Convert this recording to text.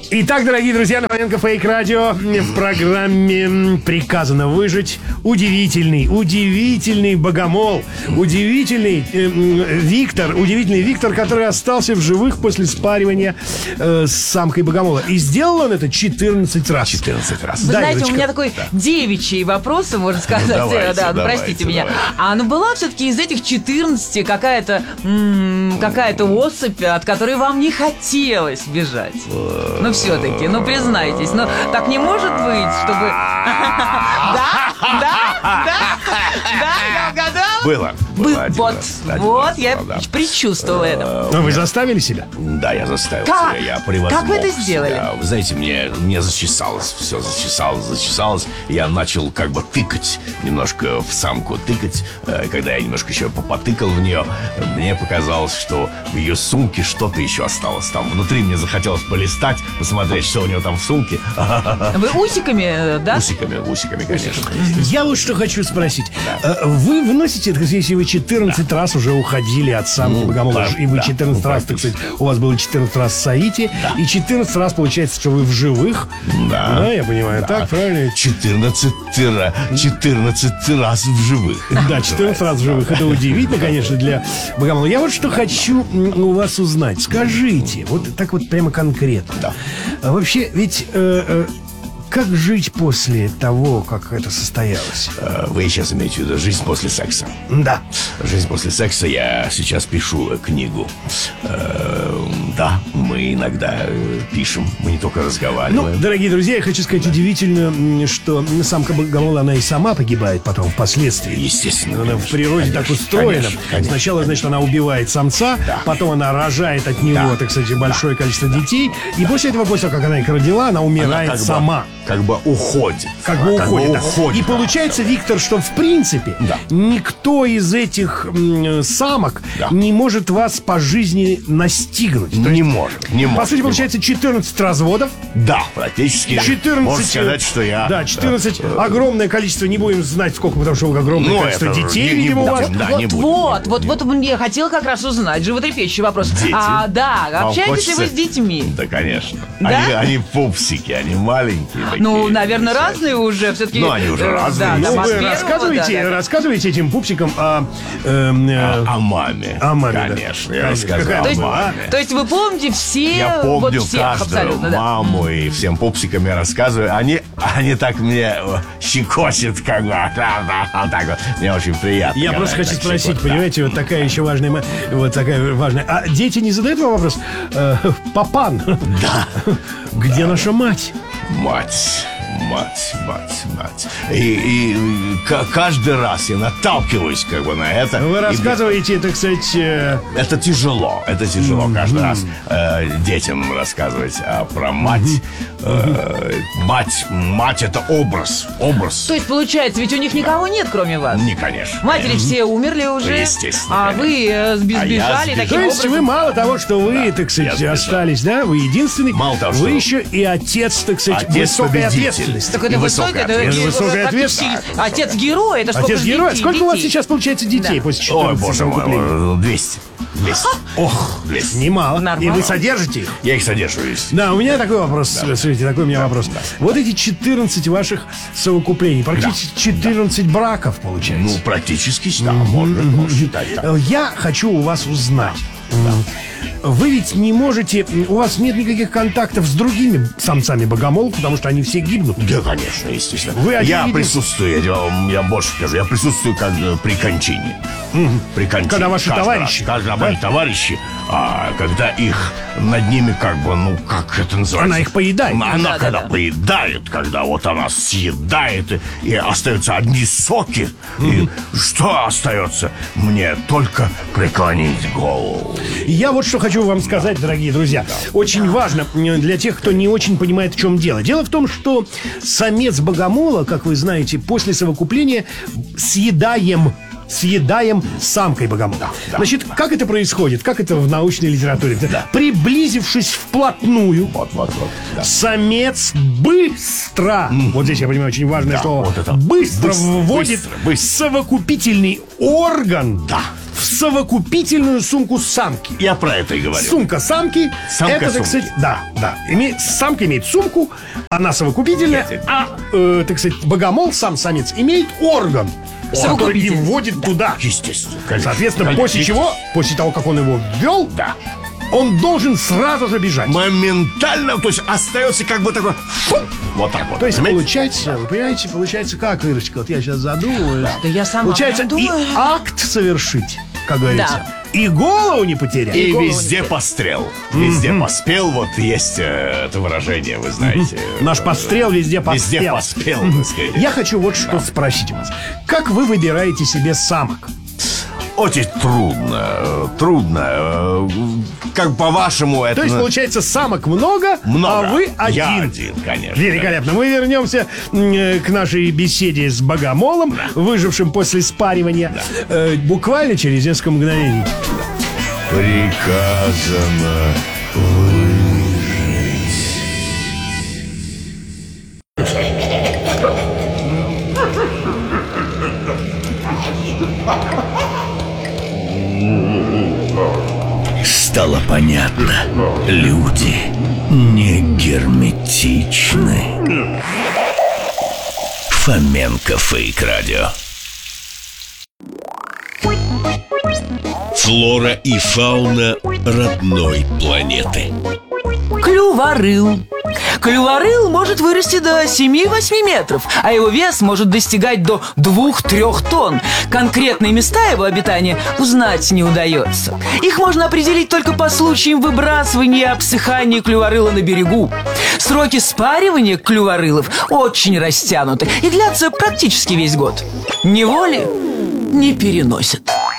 Итак, дорогие друзья, на Фоменко Фейк Радио в программе «Приказано выжить» удивительный богомол, удивительный Виктор, который остался в живых после спаривания с самкой богомола. И сделал он это 14 раз. 14 раз. Вы знаете, у меня такой девичий вопрос, можно сказать. Давайте, простите меня. А была все-таки из этих 14 какая-то особь, от которой вам не хотелось бежать? Ну, все-таки, признайтесь. Так не может быть, чтобы... Да, я угадала? Было. Я предчувствовала это. Но вы заставили себя? Да, я заставил Как? себя. Я превозмог Как вы это сделали? себя. Вы знаете, мне зачесалось. Все зачесалось. Я начал как бы тыкать, немножко в самку тыкать. Когда я немножко еще потыкал в нее, мне показалось, что в ее сумке что-то еще осталось. Там внутри мне захотелось полистать, посмотреть, что у нее там в сумке. Вы усиками, да? Усиками, конечно. Я вот что хочу спросить. Вы вносите, если вы 14 раз уже уходили от самки богомола, и вы 14 раз, так сказать, у вас было 14 раз саити, и 14 раз получается, что вы в живых. Да, я понимаю, так, правильно? 14 раз в живых. Да, 14 раз в живых. Это удивительно, конечно, для богомола. Я вот что хочу у вас узнать. Скажите, вот так вот прямо конкретно. Да. Вообще, ведь... как жить после того, как это состоялось? Вы сейчас имеете в виду жизнь после секса? Да. Жизнь после секса. Я сейчас пишу книгу. Да, мы иногда пишем. Мы не только разговариваем. Дорогие друзья, я хочу сказать, удивительно, что самка богомола, она и сама погибает потом впоследствии. Естественно. Она в природе так устроена. Конечно. Сначала, значит, она убивает самца, потом она рожает от него, так сказать, большое количество детей. И после этого, после того, как она их родила, она умирает Она сама. Как бы уходит. И получается, Виктор, что в принципе никто из этих самок не может вас по жизни настигнуть. Не может. По сути, получается 14 разводов. Да, практически. 14, можно сказать, что я... Да, 14. Огромное количество, не будем знать сколько, потому что огромное количество детей, видимо, у вас. Вот я хотела как раз узнать. Животрепещущий вопрос. Дети. Общаетесь ли вы с детьми? Да, конечно. Да? Они пупсики, они маленькие. Наверное, разные уже. Все-таки. Они уже разные. Вы рассказываете этим пупсикам о маме. О маме, конечно, я рассказываю о маме. То есть вы помните все? Я помню всех, каждую маму и всем пупсикам я рассказываю. Они так мне щекочут, как бы. Так вот. Мне очень приятно. Я просто хочу спросить, понимаете, вот такая еще важная. А дети не задают вам вопрос? Папан. Да. Где наша мать? Мать. И каждый раз я наталкиваюсь как бы на это. Вы рассказываете, так сказать... Это тяжело каждый раз детям рассказывать. А про мать... Мать это образ. То есть, получается, ведь у них никого нет, кроме вас? Не, конечно. Матери все умерли уже. Естественно. А вы сбежали таким То есть вы мало того, что вы, так сказать, остались, да? Вы единственный. Мало того, вы еще и отец, так сказать, высокой ответственности. Так это высокая ответственность. Отец-герой. Это Отец-герой. Сколько у вас сейчас получается детей после 14 Ой, боже мой, 200. Ох, немало. Нормально. И вы содержите их? Я их содерживаю. Да, у меня такой вопрос. Смотрите, такой у меня вопрос. Вот эти 14 ваших совокуплений, практически 14 браков получается. Практически, да, можно считать так. Я хочу у вас узнать. Вы ведь не можете, у вас нет никаких контактов с другими самцами богомолов, потому что они все гибнут. Да, конечно, естественно. Я присутствую, я больше скажу, я присутствую как при кончине. При кончине. Когда ваши товарищи. Когда мои товарищи, когда их над ними как бы, как это называется? Она их поедает. Она когда поедает, когда вот она съедает, и остаются одни соки, и что остается? Мне только преклонить голову. Я вот что хочу вам сказать, дорогие друзья. Очень важно для тех, кто не очень понимает, в чем дело. Дело в том, что самец богомола, как вы знаете, после совокупления съедаем самкой богомола. Значит, как это происходит? Как это в научной литературе? Приблизившись вплотную, самец быстро, вот здесь я понимаю очень важное слово, быстро вводит совокупительный орган в совокупительную сумку самки. Я про это и говорю. Сумка самки. Самка это, так сумки. сказать, да. Самка имеет сумку, она совокупительная, так сказать, богомол, сам самец, имеет орган, который и вводит туда. Естественно. Соответственно, после того, как он его ввел, Да. он должен сразу же бежать. Моментально, то есть остается как бы такой... фу, вот так вот. То есть Понимаете? получается, вы понимаете, как, Ирочка, вот я сейчас задумываюсь. Да я сама Получается, прям думаю. и акт совершить, как говорится, Да. и голову не потерять. И голову везде не пострел. Везде поспел, вот есть это выражение, вы знаете. Наш пострел везде поспел. Везде поспел, так сказать. Я хочу вот что спросить вас. Как вы выбираете себе самок? Очень трудно. Как по-вашему это... То есть, получается, самок много, много. а вы один. Я один, конечно. Великолепно. Мы вернемся к нашей беседе с богомолом, выжившим после спаривания, буквально через несколько мгновений. Приказано Стало понятно, люди не герметичны. Фоменко Фейк Радио. Флора и фауна родной планеты. Клюворыл. Клюворыл может вырасти до 7-8 метров, а его вес может достигать до 2-3 тонн. Конкретные места его обитания узнать не удается. Их можно определить только по случаям выбрасывания и обсыхания клюворыла на берегу. Сроки спаривания клюворылов очень растянуты и длятся практически весь год. Неволи не переносят.